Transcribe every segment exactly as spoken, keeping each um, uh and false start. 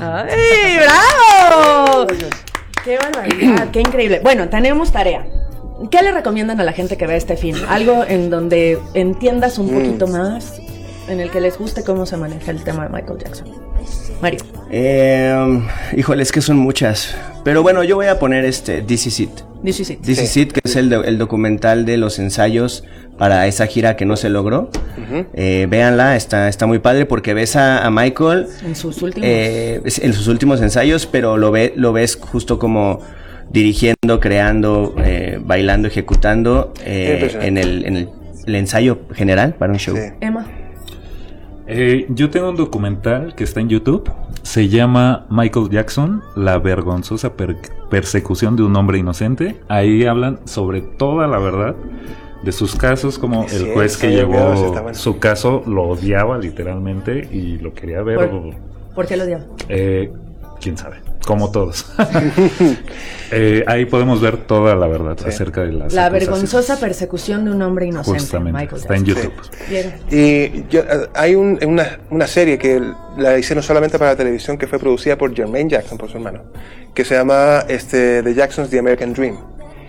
¡Ay, bravo! ¡Qué barbaridad! ¡Qué increíble! Bueno, tenemos tarea. ¿Qué le recomiendan a la gente que vea este film? Algo en donde entiendas un poquito mm. más, en el que les guste cómo se maneja el tema de Michael Jackson. Mario. Eh, híjole, es que son muchas. Pero bueno, yo voy a poner este This Is It. This Is It. This Is It, que es el, do, el documental de los ensayos para esa gira que no se logró. Uh-huh. Eh, véanla, está, está muy padre porque ves a, a Michael en sus últimos eh, en sus últimos ensayos, pero lo ve, lo ves justo como dirigiendo, creando, eh, bailando, ejecutando eh, en, el, en el, el ensayo general para un show. Sí. Emma. Eh, yo tengo un documental que está en YouTube. Se llama Michael Jackson, la vergonzosa per- persecución de un hombre inocente. Ahí hablan sobre toda la verdad de sus casos, como sí, el juez que llevó bueno. su caso lo odiaba literalmente y lo quería ver. ¿Por, ¿por qué lo odiaba? Eh, quién sabe, como todos. eh, ahí podemos ver toda la verdad sí. acerca de las la vergonzosa persecución de un hombre inocente. Justamente, Michael está en YouTube. Sí. Y yo, hay un, una, una serie que la hicieron solamente para la televisión, que fue producida por Jermaine Jackson, por su hermano, que se llama este, The Jacksons, The American Dream.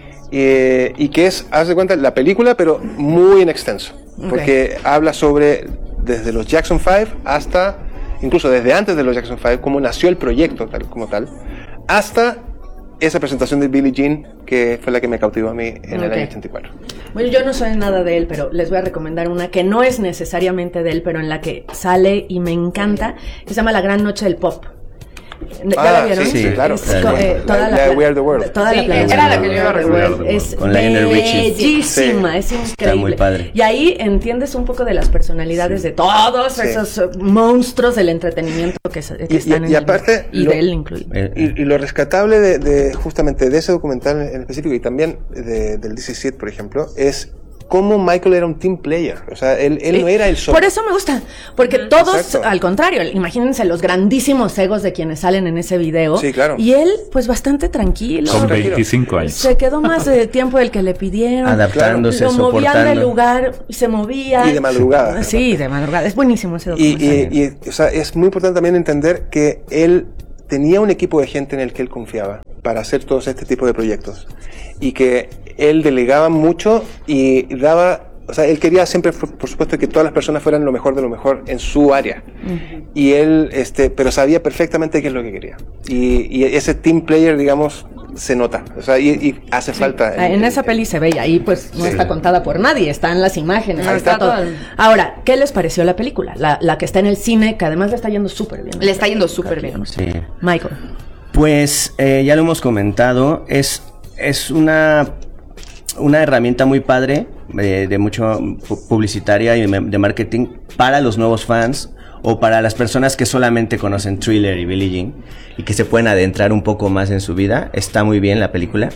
Y, y que es, haz de cuenta, la película, pero muy en extenso. Okay. Porque habla sobre, desde los Jackson Five hasta, incluso desde antes de los Jackson Five, cómo nació el proyecto tal, como tal, hasta esa presentación de Billie Jean, que fue la que me cautivó a mí en okay. el año ochenta y cuatro. Bueno, yo no soy nada de él, pero les voy a recomendar una que no es necesariamente de él, pero en la que sale y me encanta, que se llama La Gran Noche del Pop. ¿Ya ah, la vieron? Sí, sí, claro. Es, co- eh, toda la, la, la We Are the World. Toda sí, la era la que yo iba a recordar. Es con Lionel Richie. bellísima, sí. Es increíble. Está muy padre. Y ahí entiendes un poco de las personalidades sí. de todos sí. esos monstruos del entretenimiento que, que y, están y, en y aparte, el, y lo, de él incluido. Y, y lo rescatable de, de justamente de ese documental en específico y también de, del This Is It, por ejemplo, es cómo Michael era un team player. O sea, él, él sí. no era el solo. Por eso me gusta, porque mm, todos, exacto. al contrario, imagínense los grandísimos egos de quienes salen en ese video. Sí, claro. Y él, pues bastante tranquilo. Con veinticinco años. Se quedó más de tiempo del que le pidieron. Adaptándose, lo movían soportando. del lugar y se movía. Y de madrugada. Sí, de madrugada. Es buenísimo ese documental. Y, y, y o sea, es muy importante también entender que él tenía un equipo de gente en el que él confiaba para hacer todos este tipo de proyectos. Y que él delegaba mucho y daba... O sea, él quería siempre, por supuesto, que todas las personas fueran lo mejor de lo mejor en su área. Uh-huh. Y él, este, pero sabía perfectamente qué es lo que quería. Y, y ese team player, digamos, se nota. O sea, y, y hace sí. falta. En, en esa peli se ve y ahí, pues, no sí. está contada por nadie. Están las imágenes. Ahí está, está todo. Ahora, ¿qué les pareció la película? La, la que está en el cine, que además le está yendo súper bien. Le está yendo súper bien. Sí. Michael. Pues, eh, ya lo hemos comentado. Es, es una... una herramienta muy padre de, de mucho publicitaria y de marketing para los nuevos fans o para las personas que solamente conocen Thriller y Billie Jean y que se pueden adentrar un poco más en su vida. Está muy bien la película.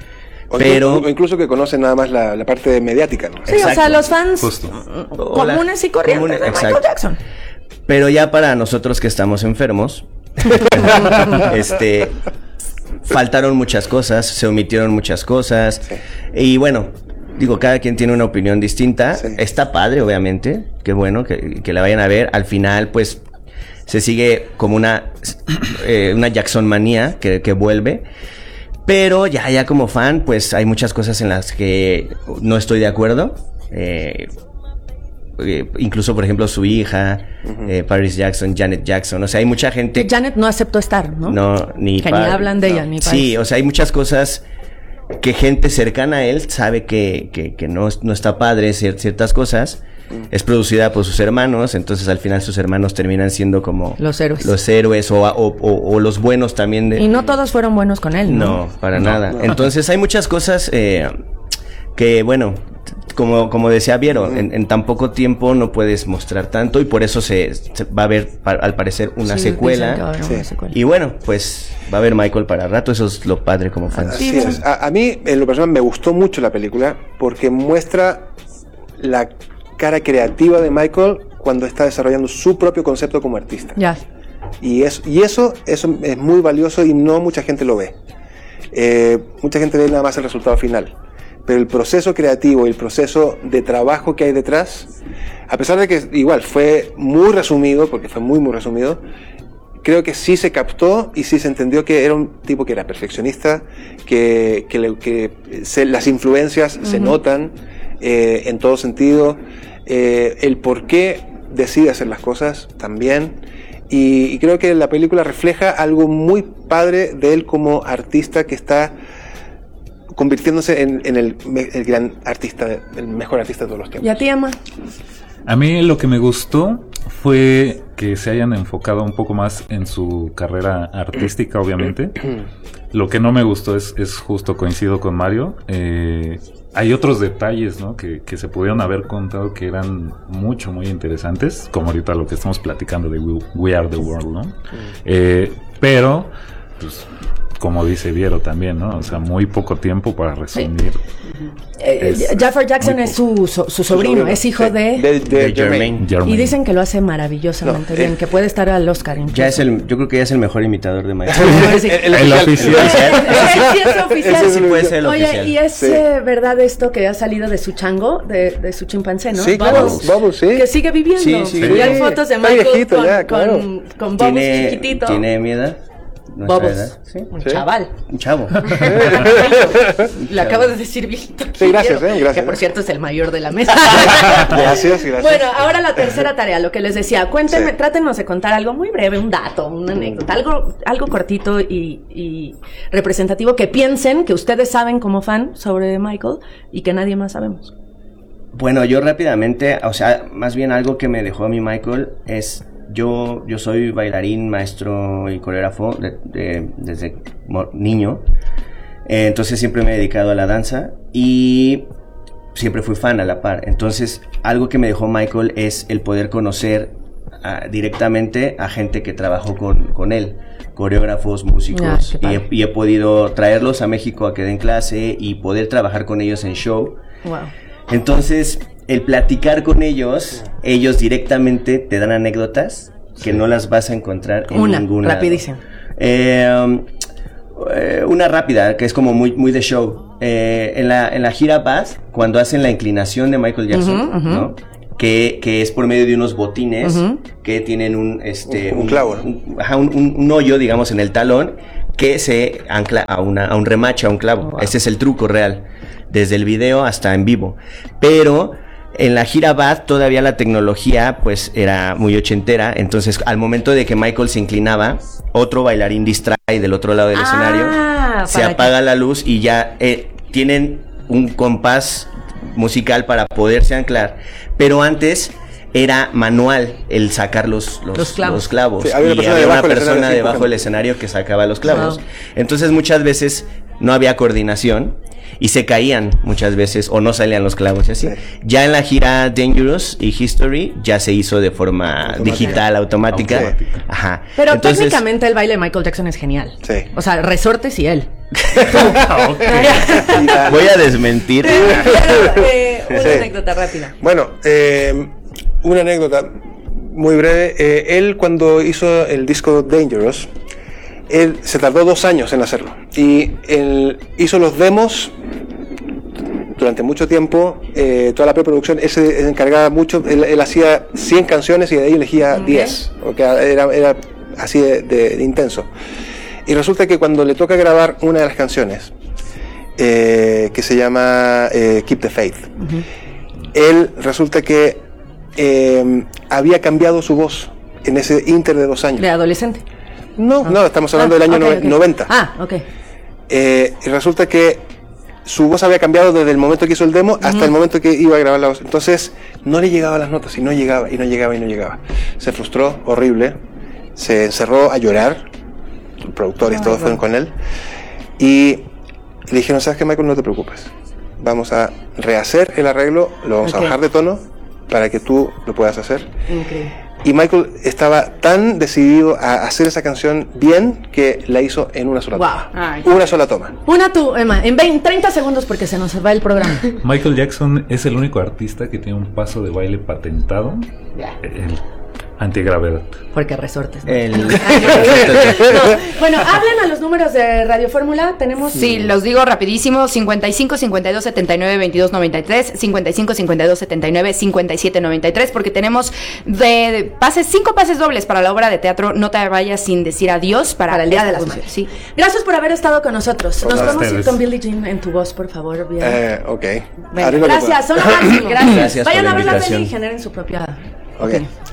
O pero incluso, incluso que conocen nada más la, la parte mediática, ¿no? Sí, exacto. O sea, los fans Justo. comunes y corrientes comunes, de Michael Jackson. Pero ya para nosotros que estamos enfermos, este... faltaron muchas cosas, se omitieron muchas cosas. Sí. Y bueno, digo, cada quien tiene una opinión distinta. Sí. Está padre, obviamente. Qué bueno que, que la vayan a ver. Al final, pues, se sigue como una, eh, una Jackson manía que, que vuelve. Pero ya, ya como fan, pues hay muchas cosas en las que no estoy de acuerdo. Eh, Eh, incluso por ejemplo su hija, uh-huh. eh, Paris Jackson, Janet Jackson, o sea hay mucha gente. Janet no aceptó estar, ¿no? No, ni que Par- ni hablan de no. ella, ni Paris. Sí, o sea hay muchas cosas que gente cercana a él sabe que, que, que no, no está padre cier- ciertas cosas. Uh-huh. Es producida por sus hermanos, entonces al final sus hermanos terminan siendo como los héroes, los héroes o, o, o, o los buenos también. De... Y no todos fueron buenos con él, ¿no? No, para no, nada. No. Entonces hay muchas cosas eh, que bueno. Como, como decía Viero, en, en tan poco tiempo no puedes mostrar tanto y por eso se, se va a haber, pa, al parecer, una, sí, secuela. Sí. una secuela. Y bueno, pues va a haber Michael para rato, eso es lo padre como fan. Así sí, es. A, a mí, en lo personal, me gustó mucho la película porque muestra la cara creativa de Michael cuando está desarrollando su propio concepto como artista. Ya. Y, es, y eso, eso es muy valioso y no mucha gente lo ve. Eh, mucha gente ve nada más el resultado final. Pero el proceso creativo y el proceso de trabajo que hay detrás, a pesar de que igual fue muy resumido, porque fue muy muy resumido, creo que sí se captó y sí se entendió que era un tipo que era perfeccionista, que, que, le, que se, las influencias uh-huh. se notan eh, en todo sentido, eh, el por qué decide hacer las cosas también, y, y creo que la película refleja algo muy padre de él como artista que está convirtiéndose en, en el, el gran artista, el mejor artista de todos los tiempos. ¿Y a ti, Emma? A mí lo que me gustó fue que se hayan enfocado un poco más en su carrera artística, obviamente. Lo que no me gustó es, es justo, coincido con Mario, eh, hay otros detalles, ¿no? que, que se pudieron haber contado que eran mucho, muy interesantes, como ahorita lo que estamos platicando de We, We Are the World, ¿no? Eh, pero, pues, como dice Viero también, ¿no? O sea, muy poco tiempo para resumir. Sí. Eh, Jafar Jackson es su, su, su sobrino, sobrino, es hijo sí. de... de, de, de Jermaine. Jermaine. Y dicen que lo hace maravillosamente no, bien, eh, que puede estar al Oscar incluso. Ya es el, yo creo que ya es el mejor imitador de Michael. el, el, el oficial. El oficial. Sí, es oficial. Ese sí puede ser el Oye, oficial. y es sí. eh, verdad esto que ha salido de su chango, de, de su chimpancé, ¿no? Sí, claro. Bubbles, Bubbles, sí. que sigue viviendo. Sí, sí. Y hay fotos de Está Michael viejito con, ya, claro. con, con Bubbles ¿Tiene, chiquitito. ¿Tiene mi edad? Bubbles. ¿Sí? Un sí. chaval. Un chavo. Le acabo de decir viejito. Sí, gracias, eh, gracias. Que por cierto es el mayor de la mesa. Gracias, gracias. Bueno, ahora la tercera tarea, lo que les decía. Cuéntenme, Sí. trátenos de contar algo muy breve, un dato, una anécdota, algo, algo cortito y, y representativo que piensen que ustedes saben como fan sobre Michael y que nadie más sabemos. Bueno, yo rápidamente, o sea, más bien algo que me dejó a mí Michael es... Yo, yo soy bailarín, maestro y coreógrafo de, de, desde niño, eh, entonces siempre me he dedicado a la danza y siempre fui fan a la par. Entonces algo que me dejó Michael es el poder conocer uh, directamente a gente que trabajó con, con él, coreógrafos, músicos, ah, y, he, y he podido traerlos a México a que den clase y poder trabajar con ellos en show. Wow. Entonces, el platicar con ellos, ellos directamente te dan anécdotas que no las vas a encontrar en una, ninguna. rapidísima. Eh, um, eh, una rápida, que es como muy, muy de show. Eh, en la, en la gira Bad, cuando hacen la inclinación de Michael Jackson, uh-huh, uh-huh. ¿no? Que, que es por medio de unos botines uh-huh. que tienen un, este, un, un clavo, un, un, ajá, un, un, un hoyo, digamos, en el talón que se ancla a una, a un remache, a un clavo. Wow. Ese es el truco real. Desde el video hasta en vivo. Pero en la gira Bad todavía la tecnología pues era muy ochentera. Entonces al momento de que Michael se inclinaba, otro bailarín distrae del otro lado del ah, escenario, se apaga que... la luz y ya eh, tienen un compás musical para poderse anclar. Pero antes era manual el sacar los, los, los clavos, los clavos. Sí, había una persona, y había una persona debajo del escenario que sacaba los clavos. Wow. Entonces muchas veces no había coordinación y se caían muchas veces o no salían los clavos y así. Sí. Ya en la gira Dangerous y History ya se hizo de forma automática. digital, automática. automática. Ajá. Pero entonces, técnicamente el baile de Michael Jackson es genial. Sí. O sea, resortes y él. Voy a desmentir. Pero, eh, una sí. anécdota rápida. Bueno, eh, una anécdota muy breve. Eh, él cuando hizo el disco Dangerous, él se tardó dos años en hacerlo y él hizo los demos durante mucho tiempo, eh, toda la preproducción. Él se encargaba mucho, él, él hacía cien canciones y de ahí elegía okay. diez, porque era, era así de, de, de intenso. Y resulta que cuando le toca grabar una de las canciones, eh, que se llama eh, Keep the Faith, uh-huh. él resulta que eh, había cambiado su voz en ese inter de dos años. ¿De adolescente? No, ah. no, estamos hablando ah, del año okay, okay. noventa. Ah, ok. Eh, y resulta que su voz había cambiado desde el momento que hizo el demo uh-huh. hasta el momento que iba a grabar la voz. Entonces, no le llegaban las notas y no llegaba, y no llegaba, y no llegaba. Se frustró, horrible. Se encerró a llorar. Los productores, oh, todos fueron con él. Y le dijeron, ¿sabes qué, Michael? No te preocupes. Vamos a rehacer el arreglo, lo vamos okay. a bajar de tono para que tú lo puedas hacer. Increíble. Y Michael estaba tan decidido a hacer esa canción bien que la hizo en una sola wow. toma. Ay. Una sola toma. Una tú, Emma, en veinte, treinta segundos porque se nos va el programa. Michael Jackson es el único artista que tiene un paso de baile patentado. Yeah. El Antigravedad. Porque resortes. ¿no? El... No. Bueno, hablen a los números de Radio Fórmula. Tenemos. Sí, los digo rapidísimo: cincuenta y cinco, cincuenta y dos, setenta y nueve, veintidós, noventa y tres, cincuenta y cinco, cincuenta y dos, setenta y nueve, cincuenta y siete, noventa y tres, porque tenemos de, de pases, cinco pases dobles para la obra de teatro No te vayas sin decir adiós para, Para el Día esta de las función. Madres. Sí. Gracias por haber estado con nosotros. Nos Hola, podemos ir ustedes. con Billie Jean en tu voz, por favor. Bien. Eh, ok. Venga, Arriba lo gracias, puedo. son lo máximo. Gracias. Gracias por Vayan la a ver la invitación. peli y generen su propia. Ok. opinión.